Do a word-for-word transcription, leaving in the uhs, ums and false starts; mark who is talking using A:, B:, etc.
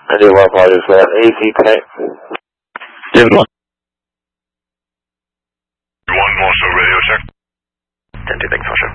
A: I do apologize for that. A C connect.
B: David one.
C: One, also radio check.
D: ten two, thanks, Foster.